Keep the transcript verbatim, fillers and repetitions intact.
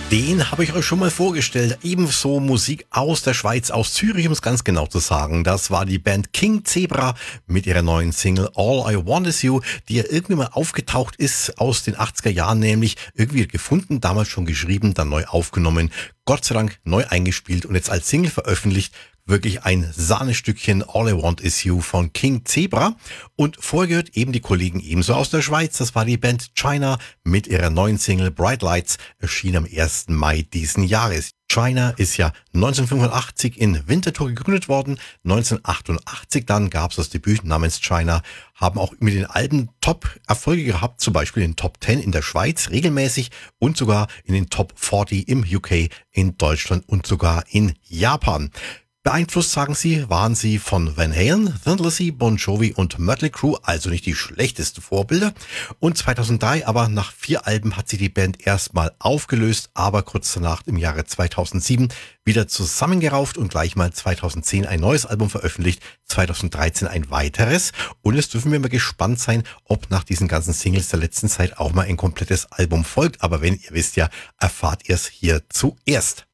Den habe ich euch schon mal vorgestellt. Ebenso Musik aus der Schweiz, aus Zürich, um es ganz genau zu sagen. Das war die Band King Zebra mit ihrer neuen Single All I Want Is You, die ja irgendwie mal aufgetaucht ist aus den achtziger Jahren, nämlich irgendwie gefunden, damals schon geschrieben, dann neu aufgenommen, Gott sei Dank neu eingespielt und jetzt als Single veröffentlicht. Wirklich ein Sahnestückchen All I Want Is You von King Zebra. Und vorher gehört eben die Kollegen ebenso aus der Schweiz. Das war die Band China mit ihrer neuen Single Bright Lights, erschien am ersten Mai diesen Jahres. China ist ja neunzehnhundertfünfundachtzig in Winterthur gegründet worden. neunzehnhundertachtundachtzig dann gab es das Debüt namens China, haben auch mit den Alben Top-Erfolge gehabt, zum Beispiel in den Top zehn in der Schweiz regelmäßig und sogar in den Top vierzig im U K, in Deutschland und sogar in Japan. Beeinflusst, sagen sie, waren sie von Van Halen, Thin Lizzy, Bon Jovi und Mötley Crüe, also nicht die schlechtesten Vorbilder. Und zweitausenddrei, aber nach vier Alben hat sie die Band erstmal aufgelöst, aber kurz danach im Jahre zweitausendsieben wieder zusammengerauft und gleich mal zweitausendzehn ein neues Album veröffentlicht, zweitausenddreizehn ein weiteres. Und jetzt dürfen wir mal gespannt sein, ob nach diesen ganzen Singles der letzten Zeit auch mal ein komplettes Album folgt. Aber wenn ihr wisst ja, erfahrt ihr es hier zuerst.